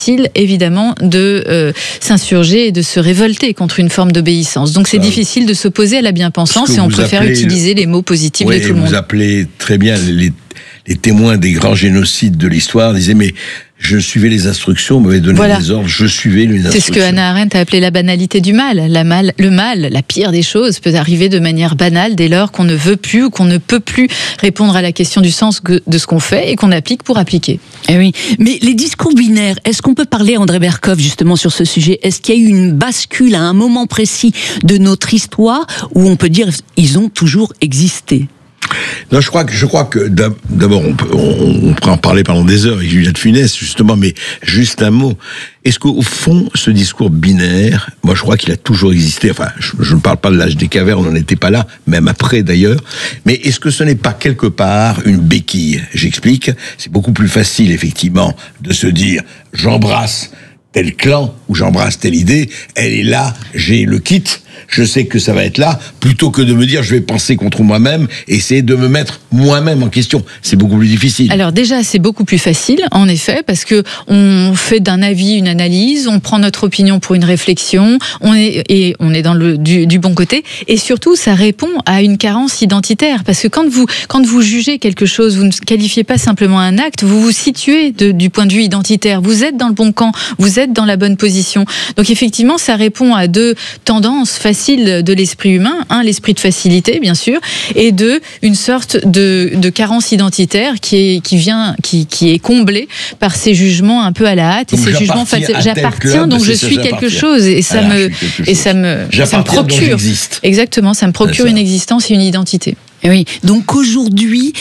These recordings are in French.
évidemment de s'insurger et de se révolter contre une forme d'obéissance. Donc c'est difficile de s'opposer à la bien-pensance et on préfère utiliser les mots positifs de tout le monde. Vous appelez très bien les témoins des grands génocides de l'histoire, disaient mais je suivais les instructions, on m'avait donné des ordres, je suivais les instructions. C'est ce que Hannah Arendt a appelé la banalité du mal. Le mal, la pire des choses, peut arriver de manière banale dès lors qu'on ne veut plus ou qu'on ne peut plus répondre à la question du sens de ce qu'on fait et qu'on applique pour appliquer. Eh oui, mais les discours binaires, est-ce qu'on peut parler, André Berkoff, justement sur ce sujet? Est-ce qu'il y a eu une bascule à un moment précis de notre histoire où on peut dire ils ont toujours existé? Non, je crois que d'abord on pourrait en parler pendant des heures avec Julia de Funès justement, mais juste un mot. Est-ce qu'au fond ce discours binaire, moi je crois qu'il a toujours existé. Enfin, je ne parle pas de l'âge des cavernes, on n'était pas là, même après d'ailleurs. Mais est-ce que ce n'est pas quelque part une béquille? J'explique. C'est beaucoup plus facile effectivement de se dire j'embrasse tel clan ou j'embrasse telle idée. Elle est là, j'ai le kit. Je sais que ça va être là, plutôt que de me dire je vais penser contre moi-même et essayer de me mettre moi-même en question. C'est beaucoup plus difficile. Alors déjà, c'est beaucoup plus facile, en effet, parce que on fait d'un avis une analyse, on prend notre opinion pour une réflexion, on est dans du bon côté, et surtout, ça répond à une carence identitaire, parce que quand vous jugez quelque chose, vous ne qualifiez pas simplement un acte, vous vous situez du point de vue identitaire, vous êtes dans le bon camp, vous êtes dans la bonne position. Donc effectivement, ça répond à deux tendances faciles de l'esprit humain, l'esprit de facilité bien sûr, et une sorte de carence identitaire qui est comblée par ces jugements un peu à la hâte et ces jugements j'appartiens donc je suis quelque chose et ça me procure exactement, ça me procure une existence et une identité. Oui, donc aujourd'hui,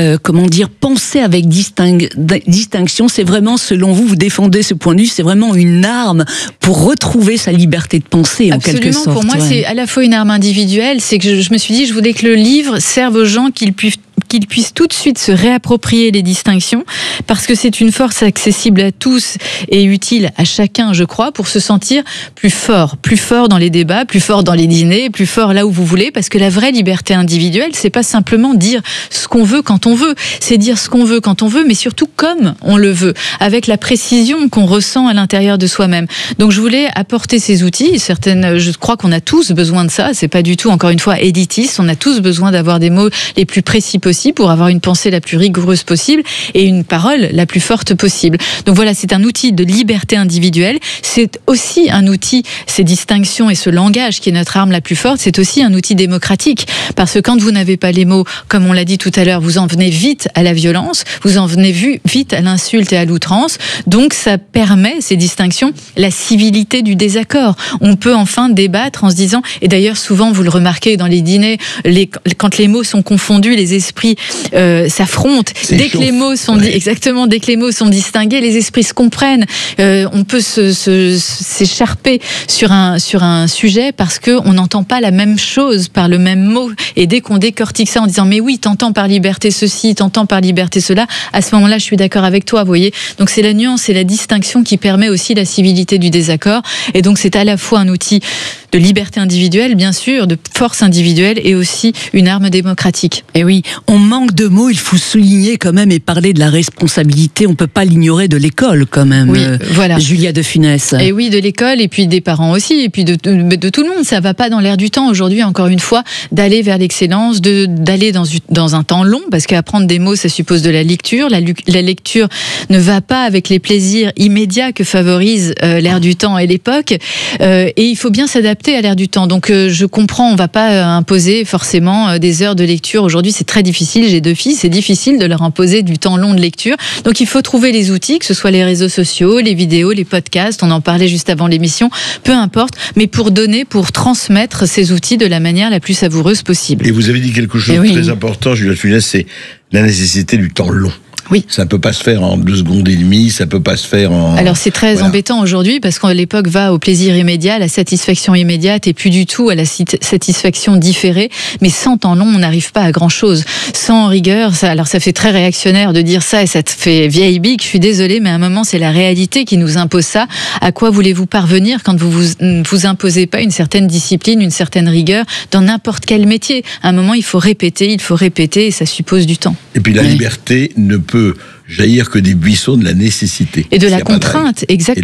penser avec distinction, c'est vraiment, selon vous, vous défendez ce point de vue, c'est vraiment une arme pour retrouver sa liberté de penser, en quelque sorte. Absolument, pour moi, c'est à la fois une arme individuelle, c'est que je me suis dit, je voulais que le livre serve aux gens qu'ils puissent tout de suite se réapproprier les distinctions, parce que c'est une force accessible à tous et utile à chacun, je crois, pour se sentir plus fort dans les débats, plus fort dans les dîners, plus fort là où vous voulez, parce que la vraie liberté individuelle, c'est pas simplement dire ce qu'on veut quand on veut, c'est dire ce qu'on veut quand on veut, mais surtout comme on le veut, avec la précision qu'on ressent à l'intérieur de soi-même. Donc je voulais apporter ces outils, je crois qu'on a tous besoin de ça, c'est pas du tout, encore une fois, élitiste, on a tous besoin d'avoir des mots les plus précis possible pour avoir une pensée la plus rigoureuse possible et une parole la plus forte possible. Donc voilà, c'est un outil de liberté individuelle, c'est aussi un outil, ces distinctions et ce langage qui est notre arme la plus forte, c'est aussi un outil démocratique, parce que quand vous n'avez pas les mots, comme on l'a dit tout à l'heure, vous en venez vite à la violence, vous en venez vite à l'insulte et à l'outrance, donc ça permet, ces distinctions, la civilité du désaccord. On peut enfin débattre en se disant, et d'ailleurs souvent vous le remarquez dans les dîners, quand les mots sont confondus, les esprits s'affrontent. Dès que les mots sont exactement, dès que les mots sont distingués, les esprits se comprennent. On peut s'écharper sur un sujet parce que on n'entend pas la même chose par le même mot. Et dès qu'on décortique ça en disant mais oui, t'entends par liberté ceci, t'entends par liberté cela, à ce moment-là, je suis d'accord avec toi. Vous voyez. Donc c'est la nuance et la distinction qui permet aussi la civilité du désaccord. Et donc c'est à la fois un outil de liberté individuelle, bien sûr, de force individuelle, et aussi une arme démocratique. Et oui, on manque de mots, il faut souligner quand même et parler de la responsabilité, on ne peut pas l'ignorer, de l'école quand même. Oui, voilà. Julia de Funès. Et oui, de l'école, et puis des parents aussi, et puis de tout le monde. Ça ne va pas dans l'air du temps aujourd'hui, encore une fois, d'aller vers l'excellence, d'aller dans un temps long, parce qu'apprendre des mots, ça suppose de la lecture. La lecture ne va pas avec les plaisirs immédiats que favorise l'air du temps et l'époque, et il faut bien s'adapter à l'air du temps. Donc je comprends, on ne va pas imposer forcément des heures de lecture. Aujourd'hui, c'est très difficile. J'ai 2 filles, c'est difficile de leur imposer du temps long de lecture. Donc il faut trouver les outils, que ce soit les réseaux sociaux, les vidéos, les podcasts, on en parlait juste avant l'émission, peu importe, mais pour transmettre ces outils de la manière la plus savoureuse possible. Et vous avez dit quelque chose de très important, Julia de Funès, c'est la nécessité du temps long. Oui. Ça ne peut pas se faire en 2 secondes et demie, ça ne peut pas se faire en... Alors c'est très embêtant aujourd'hui parce que l'époque va au plaisir immédiat, la satisfaction immédiate et plus du tout à la satisfaction différée. Mais sans temps long, on n'arrive pas à grand chose. Sans rigueur, ça fait très réactionnaire de dire ça et ça te fait vieille bique, je suis désolée, mais à un moment c'est la réalité qui nous impose ça. À quoi voulez-vous parvenir quand vous imposez pas une certaine discipline, une certaine rigueur dans n'importe quel métier? À un moment il faut répéter et ça suppose du temps. Et puis la liberté ne peut peut jaillir que des buissons de la nécessité. Et de la contrainte, exactement.